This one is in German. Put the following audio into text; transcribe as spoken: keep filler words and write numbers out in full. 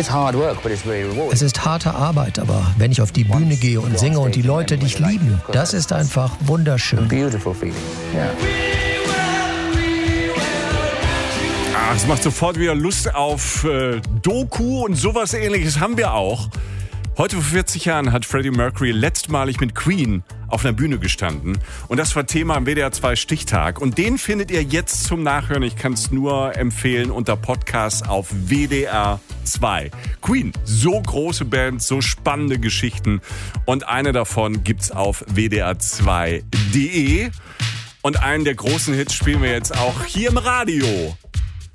Es ist harte Arbeit, aber wenn ich auf die Bühne gehe und singe und die Leute dich lieben, das ist einfach wunderschön. Ach, es macht sofort wieder Lust auf äh, Doku und sowas Ähnliches haben wir auch. Heute vor vierzig Jahren hat Freddie Mercury letztmalig mit Queen auf einer Bühne gestanden. Und das war Thema am W D R zwei Stichtag. Und den findet ihr jetzt zum Nachhören. Ich kann es nur empfehlen unter Podcast auf W D R zwei. Queen, so große Band, so spannende Geschichten. Und eine davon gibt's auf W D R zwei punkt de. Und einen der großen Hits spielen wir jetzt auch hier im Radio.